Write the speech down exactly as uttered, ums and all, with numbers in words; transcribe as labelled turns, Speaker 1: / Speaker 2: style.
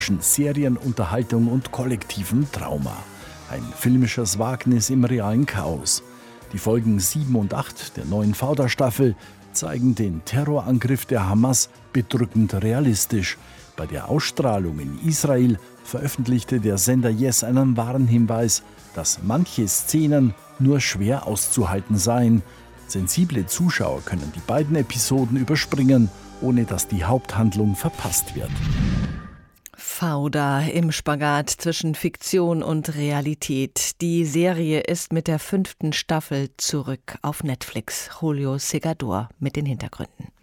Speaker 1: zwischen Serienunterhaltung und kollektivem Trauma. Ein filmisches Wagnis im realen Chaos. Die Folgen sieben und acht der neuen Fauda-Staffel zeigen den Terrorangriff der Hamas bedrückend realistisch. Bei der Ausstrahlung in Israel veröffentlichte der Sender Yes einen Warnhinweis, dass manche Szenen nur schwer auszuhalten seien. Sensible Zuschauer können die beiden Episoden überspringen, ohne dass die Haupthandlung verpasst wird.
Speaker 2: Fauda im Spagat zwischen Fiktion und Realität. Die Serie ist mit der fünften Staffel zurück auf Netflix. Julio Segador mit den Hintergründen.